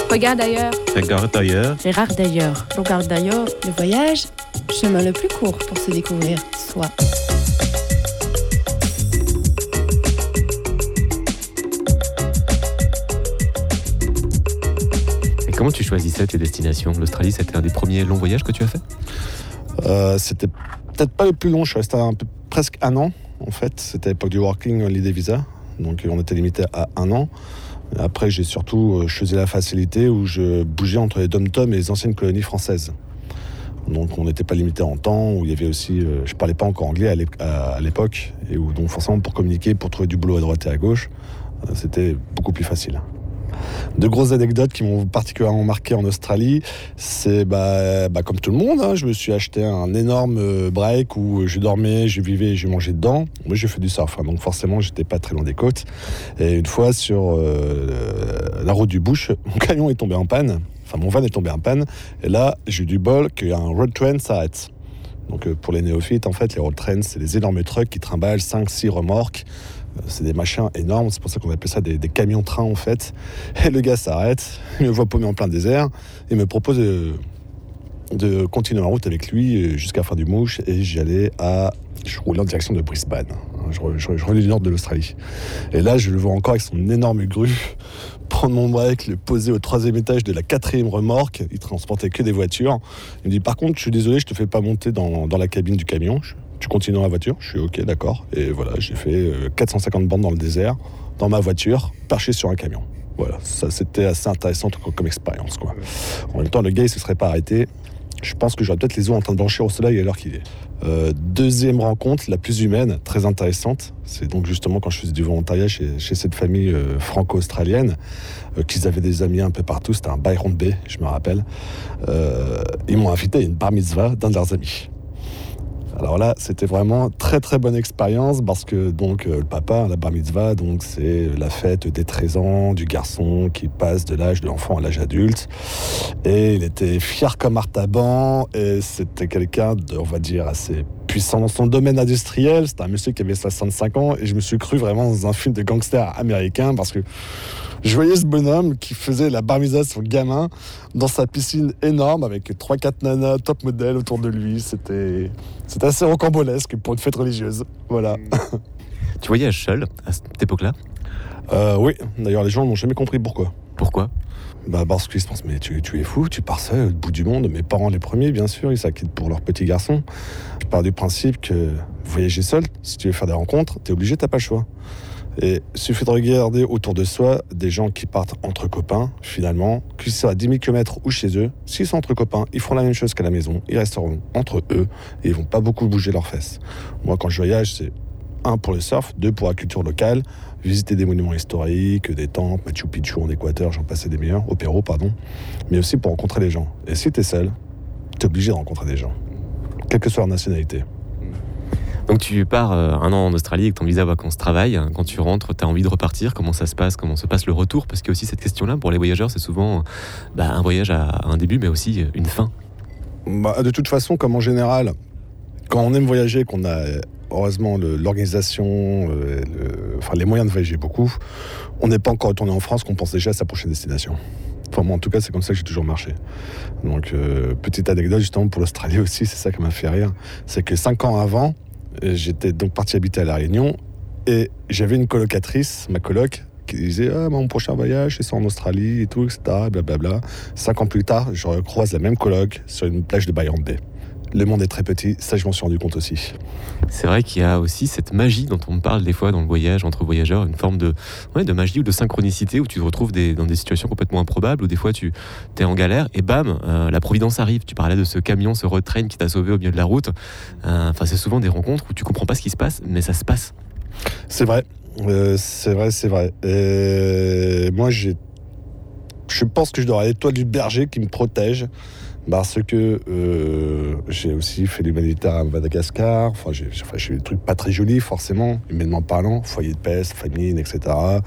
Regarde ailleurs. Regarde ailleurs. Gérard d'ailleurs. Regarde d'ailleurs. Le voyage, chemin le plus court pour se découvrir soi. Et comment tu choisissais tes destinations ? L'Australie, c'était un des premiers longs voyages que tu as fait ? C'était peut-être pas le plus long, je suis resté presque un an en fait. C'était à l'époque du Working Holiday Visa, donc on était limité à un an. Après, j'ai surtout choisi la facilité où je bougeais entre les dom-toms et les anciennes colonies françaises. Donc on n'était pas limité en temps, où il y avait aussi... je parlais pas encore anglais à l'époque, et où donc forcément pour communiquer, pour trouver du boulot à droite et à gauche, c'était beaucoup plus facile. De grosses anecdotes qui m'ont particulièrement marqué en Australie, c'est comme tout le monde, je me suis acheté un énorme break où je dormais, je vivais et je mangeais dedans. Moi j'ai fait du surf, donc forcément j'étais pas très loin des côtes. Et une fois sur la route du Bush, mon camion est tombé en panne, mon van est tombé en panne, et là j'ai eu du bol qu'un road train s'arrête. Donc pour les néophytes, en fait, les road trains, c'est des énormes trucks qui trimballent 5-6 remorques. C'est des machins énormes, c'est pour ça qu'on appelle ça des camions-trains en fait. Et le gars s'arrête, il me voit paumé en plein désert, il me propose de continuer la route avec lui jusqu'à la fin du Mouche, et je roulais en direction de Brisbane. Je revenais du nord de l'Australie. Et là, je le vois encore avec son énorme grue prendre mon break, le poser au 3e étage de la 4e remorque. Il transportait que des voitures. Il me dit, par contre, je suis désolé, je te fais pas monter dans la cabine du camion. Tu continues dans la voiture? Je suis ok, d'accord. Et voilà, j'ai fait 450 bandes dans le désert, dans ma voiture, perché sur un camion. Voilà, ça c'était assez intéressant comme expérience, quoi. En même temps, le gars, il se serait pas arrêté. Je pense que j'aurais peut-être les os en train de blanchir au soleil à l'heure qu'il est. Deuxième rencontre, la plus humaine, très intéressante. C'est donc justement quand je faisais du volontariat chez cette famille franco-australienne, qu'ils avaient des amis un peu partout. C'était un Byron Bay, je me rappelle. Ils m'ont invité à une bar mitzvah d'un de leurs amis. Alors là, c'était vraiment très très bonne expérience parce que donc le papa, la bar mitzvah, donc c'est la fête des 13 ans du garçon qui passe de l'âge de l'enfant à l'âge adulte. Et il était fier comme Artaban et c'était quelqu'un de, on va dire, assez puissant dans son domaine industriel. C'était un monsieur qui avait 65 ans et je me suis cru vraiment dans un film de gangster américain parce que je voyais ce bonhomme qui faisait la bar mitzvah de son gamin dans sa piscine énorme avec 3-4 nanas top modèles autour de lui. C'était assez rocambolesque pour une fête religieuse. Voilà. Tu voyages seul à cette époque-là ? Oui, d'ailleurs les gens n'ont jamais compris pourquoi. Pourquoi ? Parce qu'ils se pensent, mais tu es fou, tu pars seul au bout du monde. Mes parents les premiers, bien sûr, ils s'inquiètent pour leur petit garçon. Je pars du principe que voyager seul, si tu veux faire des rencontres, t'es obligé, t'as pas le choix. Et il suffit de regarder autour de soi des gens qui partent entre copains, finalement, qu'ils soient à 10 000 km ou chez eux. S'ils sont entre copains, ils feront la même chose qu'à la maison. Ils resteront entre eux et ils vont pas beaucoup bouger leurs fesses. Moi, quand je voyage, c'est 1 pour le surf, 2 pour la culture locale, visiter des monuments historiques, des temples, Machu Picchu en Équateur, j'en passais des meilleurs, au Pérou, pardon, mais aussi pour rencontrer les gens. Et si t'es seul, t'es obligé de rencontrer des gens, quelle que soit leur nationalité. Donc tu pars 1 an en Australie avec ton visa vacances travail. Quand tu rentres, tu as envie de repartir. Comment ça se passe ? Comment se passe le retour ? Parce qu'il y a aussi cette question-là, pour les voyageurs, c'est souvent un voyage à un début, mais aussi une fin. De toute façon, comme en général, quand on aime voyager, qu'on a heureusement l'organisation, les moyens de voyager beaucoup, on n'est pas encore retourné en France, qu'on pense déjà à sa prochaine destination. Enfin, moi, en tout cas, c'est comme ça que j'ai toujours marché. Donc, petite anecdote, justement, pour l'Australie aussi, c'est ça qui m'a fait rire. C'est que 5 ans avant, j'étais donc parti habiter à La Réunion et j'avais une colocatrice, ma coloc, qui disait mon prochain voyage, c'est en Australie et tout, etc. Blablabla. 5 ans plus tard, je recroise la même coloc sur une plage de Byron Bay. Le monde est très petit, ça je m'en suis rendu compte aussi. C'est vrai qu'il y a aussi cette magie dont on parle des fois dans le voyage entre voyageurs, une forme de magie ou de synchronicité où tu te retrouves dans des situations complètement improbables, où des fois tu es en galère et bam, la providence arrive. Tu parlais de ce camion, ce road train qui t'a sauvé au milieu de la route. C'est souvent des rencontres où tu comprends pas ce qui se passe, mais ça se passe. C'est vrai, c'est vrai. Et moi je pense que je dois avoir l'étoile du berger qui me protège. Parce que j'ai aussi fait l'humanitaire à Madagascar. J'ai fait des trucs pas très jolis, forcément, humainement parlant, foyer de peste, famine, etc.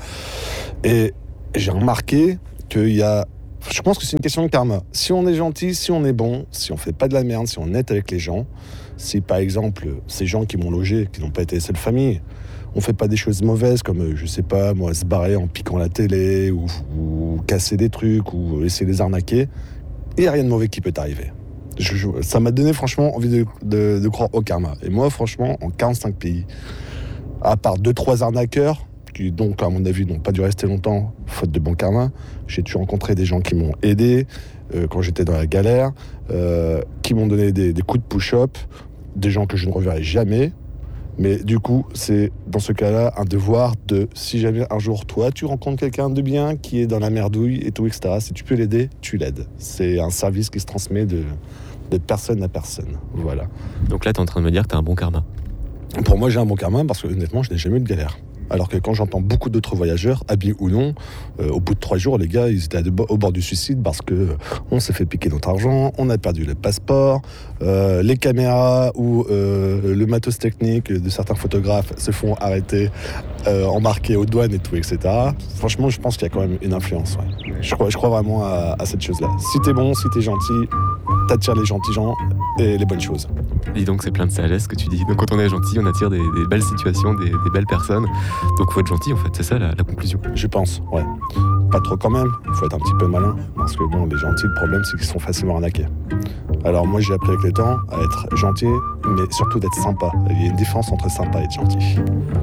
Et j'ai remarqué qu'il y a... Je pense que c'est une question de karma. Si on est gentil, si on est bon, si on fait pas de la merde, si on est honnête avec les gens, si par exemple, ces gens qui m'ont logé, qui n'ont pas été les seules familles, On fait pas des choses mauvaises comme, je sais pas, moi, se barrer en piquant la télé ou casser des trucs ou essayer de les arnaquer. Il n'y a rien de mauvais qui peut t'arriver. Ça m'a donné franchement envie de croire au karma. Et moi, franchement, en 45 pays, à part 2-3 arnaqueurs, qui donc, à mon avis, n'ont pas dû rester longtemps, faute de bon karma, j'ai dû rencontrer des gens qui m'ont aidé quand j'étais dans la galère, qui m'ont donné des coups de push-up, des gens que je ne reverrai jamais. Mais du coup, c'est dans ce cas-là un devoir de, si jamais un jour toi tu rencontres quelqu'un de bien qui est dans la merdouille et tout, etc., si tu peux l'aider, tu l'aides. C'est un service qui se transmet de personne à personne. Voilà. Donc là, tu es en train de me dire que tu as un bon karma. Pour moi, j'ai un bon karma parce que honnêtement, je n'ai jamais eu de galère. Alors que quand j'entends beaucoup d'autres voyageurs, habillés ou non, au bout de 3 jours, les gars, ils étaient au bord du suicide parce que on s'est fait piquer notre argent, on a perdu le passeport, les caméras ou le matos technique de certains photographes se font arrêter, embarquer aux douanes et tout, etc. Franchement, je pense qu'il y a quand même une influence. Ouais. Je crois vraiment à cette chose-là. Si t'es bon, si t'es gentil, t'attires les gentils gens et les bonnes choses. Dis donc, c'est plein de sagesse que tu dis. Donc quand on est gentil, on attire des belles situations, des belles personnes. Donc faut être gentil en fait, c'est ça la conclusion. Je pense, ouais. Pas trop quand même, il faut être un petit peu malin. Parce que bon, les gentils, le problème c'est qu'ils sont facilement arnaqués. Alors moi j'ai appris avec le temps à être gentil, mais surtout d'être sympa. Il y a une différence entre sympa et être gentil.